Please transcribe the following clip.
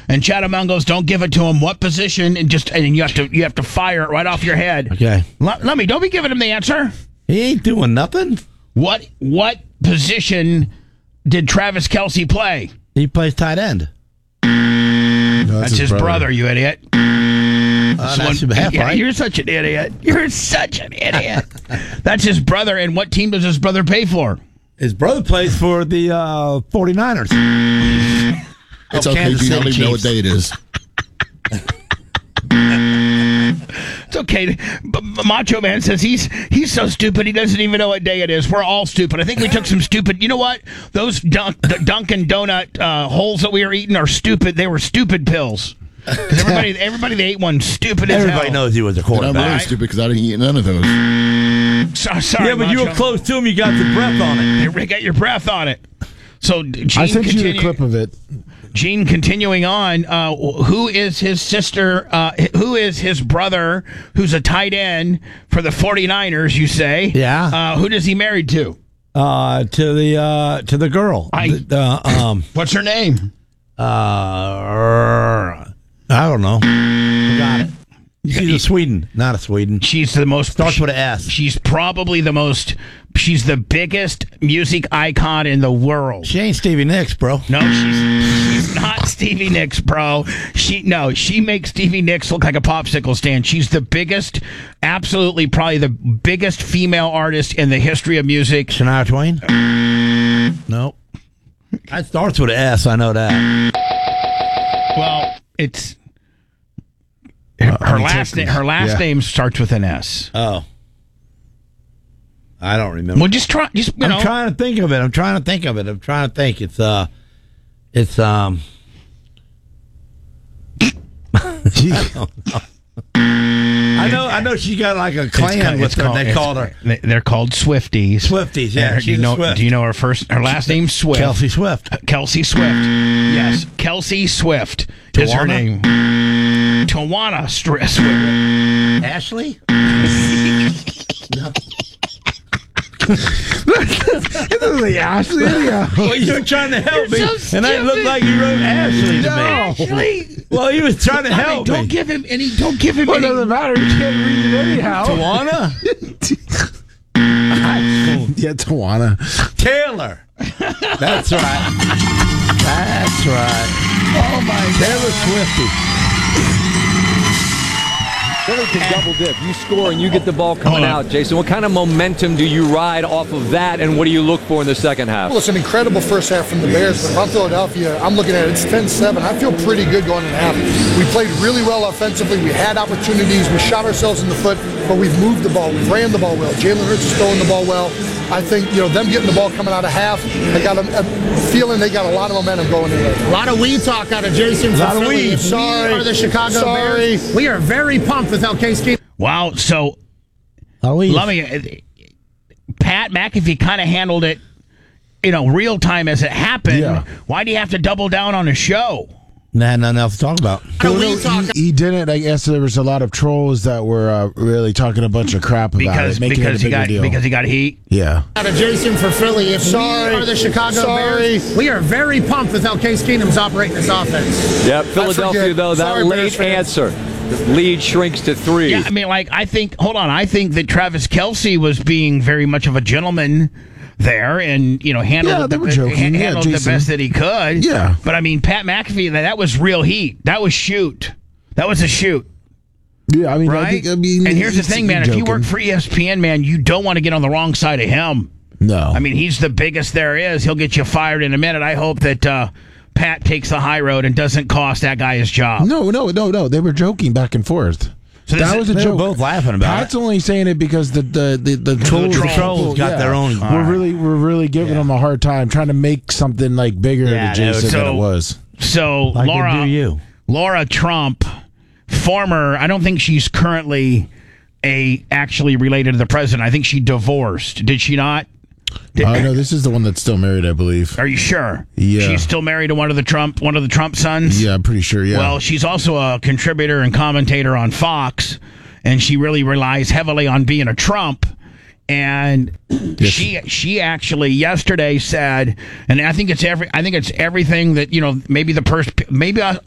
And Chatterman goes, "Don't give it to him. What position?" And you have to fire it right off your head. Okay. Let me. Don't be giving him the answer. He ain't doing nothing. What position did Travis Kelce play? He plays tight end. No, that's his brother, you idiot. You're such an idiot. You're such an idiot. That's his brother, and what team does his brother play for? His brother plays for the 49ers. It's okay, Gene. I don't even know what day it is. It's okay. Macho Man says he's so stupid he doesn't even know what day it is. We're all stupid. I think we took some stupid. You know what? Those Dunkin' Donut holes that we were eating are stupid. They were stupid pills. Because everybody that ate one stupid as hell. Everybody knows he was a quarterback. I'm really stupid because I didn't eat none of those. Sorry, yeah, but Macho. you were close to him. You got the breath on it. You got your breath on it. So Gene, I sent you the clip of it. Gene, continuing on, who is his sister? Who is his brother? Who's a tight end for the 49ers? You say, yeah. Who does he married to? To the girl. What's her name? I don't know. Forgot it. She's a Sweden, not a Sweden. She's the most. Starts with an S. She's probably the most. She's the biggest music icon in the world. She ain't Stevie Nicks, bro. No, she's not Stevie Nicks, bro. She makes Stevie Nicks look like a popsicle stand. She's the biggest, absolutely probably the biggest female artist in the history of music. Shania Twain? No. That starts with an S, I know that. Well, it's her last name. Her last name starts with an S. Oh, I don't remember. Well, just try. I'm trying to think of it. I'm trying to think. It's I know she got like a clan with her. They called her. They're called Swifties. Swifties, yeah. Do you know her last name? Swift. Kelsey Swift. Kelsey Swift. Yes, Kelsey Swift is her name. Tawana Swift. Ashley? No. It doesn't say Ashley. Well, you were trying to help me, so and it looked like you wrote Ashley to me. Ashley. Well, he was trying to help me. Don't give him any. Don't give him Well, any. it doesn't matter. You can't read it anyhow. Tawana? Yeah, Tawana. Taylor. That's right. That's right. Oh my God. Taylor Swifty. Philly can double dip. You score and you get the ball coming out, Jason. What kind of momentum do you ride off of that, and what do you look for in the second half? Well, it's an incredible first half from the Bears, but if I'm Philadelphia, I'm looking at it. It's 10-7. I feel pretty good going into half. We played really well offensively. We had opportunities. We shot ourselves in the foot, but we've moved the ball. We've ran the ball well. Jalen Hurts is throwing the ball well. I think, them getting the ball coming out of half, I got a feeling they got a lot of momentum going in there. A lot of we talk out of Jason from Philly. Sorry. We are the Chicago Bears. We are very pumped with Case Keenum. Wow. So, Pat McAfee kind of handled it, real time as it happened. Yeah. Why do you have to double down on a show? Nothing else to talk about. He didn't. I guess there was a lot of trolls that were really talking a bunch of crap about it, making it a bigger deal. Because he got heat. Yeah. Out of Jason for Philly. If we are the Chicago Bears, we are very pumped with how Case Keenum's operating this offense. Yeah, Philadelphia, though, that late answer. The lead shrinks to 3. Yeah, I think that Travis Kelce was being very much of a gentleman there and, handled it the best that he could. Yeah. But, Pat McAfee, that was real heat. That was shoot. That was a shoot. Yeah, right? And here's the thing, man. If you work for ESPN, man, you don't want to get on the wrong side of him. No. He's the biggest there is. He'll get you fired in a minute. I hope that Pat takes the high road and doesn't cost that guy his job. No. They were joking back and forth. So that was a joke. They were both laughing about Pat's only saying it because the trolls got their own. We're really giving them a hard time, trying to make something like bigger to Jason than it was. So like Laura Trump, former. I don't think she's currently actually related to the president. I think she divorced. Did she not? No, this is the one that's still married, I believe. Are you sure? Yeah. She's still married to one of the Trump sons? Yeah, I'm pretty sure, yeah. Well, she's also a contributor and commentator on Fox, and she really relies heavily on being a Trump. And she actually yesterday said, and I think it's everything that maybe